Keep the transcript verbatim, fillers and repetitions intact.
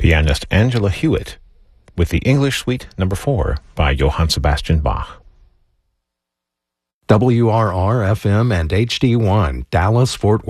pianist Angela Hewitt with the English Suite Number four by Johann Sebastian Bach. W R R F M and H D one, Dallas, Fort Worth.